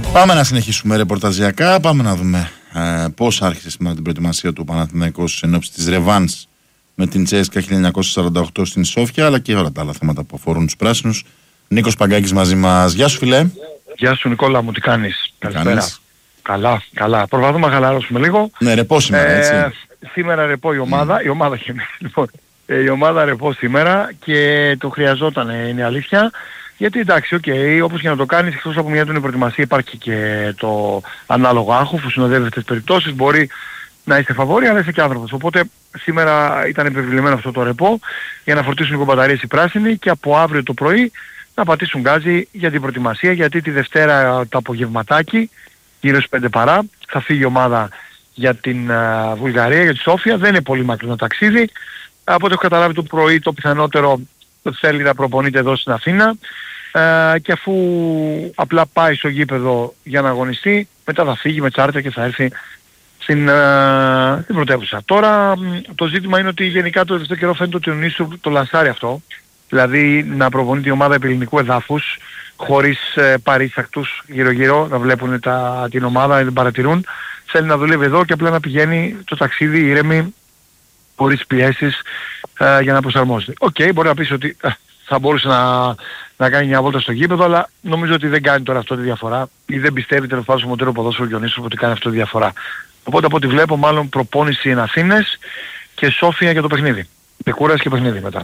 Πάμε να συνεχίσουμε ρεπορταζιακά. Πάμε να δούμε πώς άρχισε σήμερα την προετοιμασία του Παναθηναϊκός εν ώψη της ρεβάνς με την Τσέσκα 1948 στην Σόφια, αλλά και όλα τα άλλα θέματα που αφορούν τους πράσινους. Νίκος Παγκάκης μαζί μας. Γεια σου, φιλέ. Γεια σου, Νικόλα μου, τι κάνεις? Καλησπέρα. Καλά. Προσπαθούμε να χαλαρώσουμε λίγο. Ναι, ρεπό σήμερα, έτσι. Σήμερα ρεπό η ομάδα. Η ομάδα ρεπό σήμερα και το χρειαζόταν, είναι η αλήθεια. Γιατί εντάξει, όπως και να το κάνεις, εκτός από μια έντονη προετοιμασία υπάρχει και το ανάλογο άγχος που συνοδεύει τις περιπτώσεις. Μπορεί να είστε φαβόροι, αλλά είστε και άνθρωπος. Οπότε σήμερα ήταν επιβεβλημένο αυτό το ρεπό για να φορτίσουν λίγο μπαταρίες οι πράσινοι και από αύριο το πρωί να πατήσουν γκάζι για την προετοιμασία, γιατί τη Δευτέρα το απογευματάκι, γύρω στις 5 παρά, θα φύγει η ομάδα για την Βουλγαρία, για τη Σόφια. Δεν είναι πολύ μακρινό ταξίδι. Από ό,τι έχω καταλάβει το πρωί το πιθανότερο θέλει να προπονείται εδώ στην Αθήνα και αφού απλά πάει στο γήπεδο για να αγωνιστεί, μετά θα φύγει με τσάρτερ και θα έρθει στην πρωτεύουσα. Τώρα το ζήτημα είναι ότι γενικά το τελευταίο καιρό φαίνεται ότι ο Νίσου το λανσάρει αυτό, δηλαδή να προπονεί την ομάδα επί ελληνικού εδάφους χωρίς παρήσακτους γύρω-γύρω να βλέπουν την ομάδα, να την παρατηρούν. Θέλει να δουλεύει εδώ και απλά να πηγαίνει το ταξίδι ήρεμη, χωρίς πιέσεις για να προσαρμόζεται. Μπορεί να πεις ότι θα μπορούσε να κάνει μια βόλτα στο γήπεδο, αλλά νομίζω ότι δεν κάνει τώρα αυτό τη διαφορά ή δεν πιστεύει τέλος πάντων στο μοντέρο ποδόσφαιρο Διονύσου ότι κάνει αυτό τη διαφορά. Οπότε από ό,τι βλέπω μάλλον προπόνηση εν Αθήνες και Σόφια για το παιχνίδι. Ξεκούραση και παιχνίδι μετά.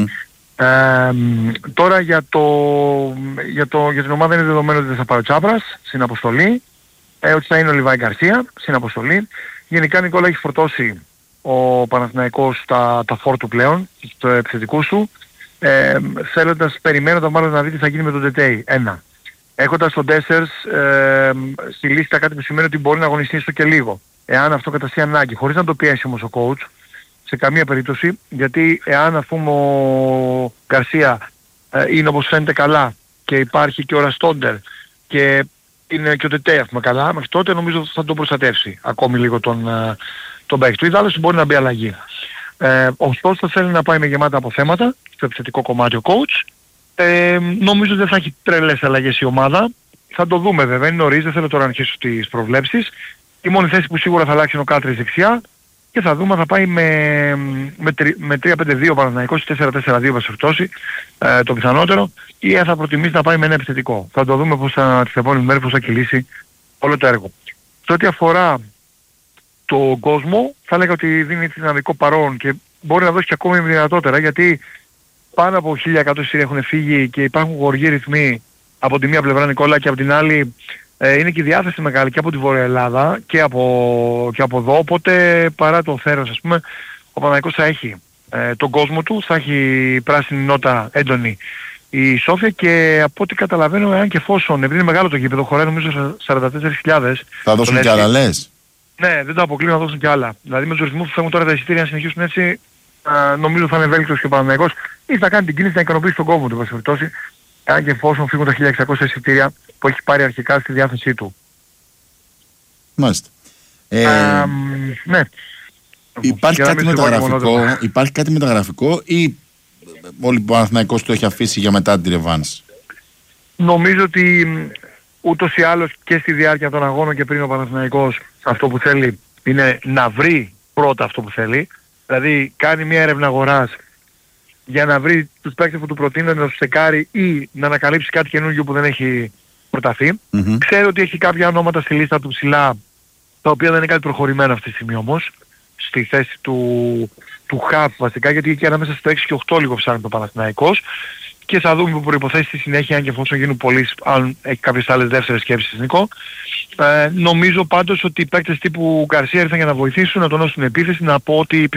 Τώρα για την ομάδα είναι δεδομένο ότι δεν θα πάρει ο Τσάπρας στην αποστολή, ότι θα είναι ο Λιβάη Γκαρσία στην αποστολή. Γενικά Νικόλα έχει φορτώσει ο Παναθηναϊκός τα φόρ του πλέον, το επιθετικούς του, περιμένοντας μάλλον να δει τι θα γίνει με τον Τετέι. Έχοντας τον Ντέσσερς στη λίστα κάτι που σημαίνει ότι μπορεί να αγωνιστεί στο και λίγο, εάν αυτό καταστεί ανάγκη, χωρίς να το πιέσει όμως ο coach, σε καμία περίπτωση, γιατί εάν ας πούμε ο Γκαρσία είναι όπως φαίνεται καλά και υπάρχει και ο Ραστόντερ και είναι και ο Τετέι καλά, μέχρι τότε νομίζω θα τον προστατεύσει ακόμη λίγο τον παίκτη του. Ιδάλλως μπορεί να μπει αλλαγή. Ωστόσο θέλει να πάει με γεμάτα αποθέματα στο επιθετικό κομμάτι ο coach. Νομίζω δεν θα έχει τρελές αλλαγές η ομάδα. Θα το δούμε βέβαια, είναι νωρίς, δεν θέλω τώρα να αρχίσω τις προβλέψεις. Η μόνη θέση που σίγουρα θα αλλάξει είναι ο Κάτρης δεξιά και θα δούμε αν θα πάει με 3-5-2 Παναθηναϊκός, 4-4-2 βασιπτώσει, το πιθανότερο, ή αν θα προτιμήσει να πάει με ένα επιθετικό. Θα το δούμε τις επόμενες μέρες πώς θα κυλήσει όλο το έργο. Σε ό,τι αφορά τον κόσμο, θα έλεγα ότι δίνει δυναμικό παρόν και μπορεί να δώσει και ακόμη δυνατότερα, γιατί πάνω από 1.100 εισιτήρια έχουν φύγει και υπάρχουν γοργοί ρυθμοί από τη μία πλευρά Νικόλα και από την άλλη είναι και η διάθεση μεγάλη και από τη Βόρεια Ελλάδα και από εδώ, οπότε παρά το θέρος ας πούμε ο Παναθηναϊκός θα έχει τον κόσμο του, θα έχει πράσινη νότα έντονη η Σόφια και από ό,τι καταλαβαίνω εάν και εφόσον, επειδή είναι μεγάλο το γήπεδο, χωράει νομίζω 44.000. Θα δώσουν και άλλα λες? Ναι, δεν το αποκλείω να δώσουν και άλλα. Δηλαδή με τους ρυθμούς που φεύγουν τώρα τα εισιτήρια να συνεχίσουν έτσι, νομίζω θα είναι ευέλικτος και ο Παναθηναϊκός ή θα κάνει την κίνηση να ικανοποιήσει τον κόσμο του, περιπτώσει, αν και εφόσον φύγουν τα 1.600 εισιτήρια που έχει πάρει αρχικά στη διάθεσή του. Μάλιστα. Ναι. Υπάρχει κάτι μεταγραφικό ή όλοι ο Παναθηναϊκός το έχει αφήσει για μετά την ρεβάνς? Νομίζω ότι ούτως ή άλλως και στη διάρκεια των αγώνων και πριν ο Παναθηναϊκός αυτό που θέλει είναι να βρει πρώτα αυτό που θέλει. Δηλαδή κάνει μια έρευνα αγοράς για να βρει τους παίκτες που του προτείνουν, να τους στεκάρει ή να ανακαλύψει κάτι καινούργιο που δεν έχει προταθεί. Ξέρει ότι έχει κάποια ονόματα στη λίστα του ψηλά, τα οποία δεν είναι κάτι προχωρημένο αυτή τη στιγμή όμως, στη θέση του χαπ βασικά, γιατί εκεί ανάμεσα στο 6 και 8 λίγο ψάχνει το Παναθηναϊκός και θα δούμε που προϋποθέσει στη συνέχεια, αν και εφόσον γίνουν πολλοί, αν έχει κάποιες άλλες δεύτερες σκέψεις Νικό. Νομίζω πάντως ότι οι παίκτες τύπου Γκαρσία ήρθαν για να βοηθήσουν, να τονώσουν την επίθεση, να πω ότι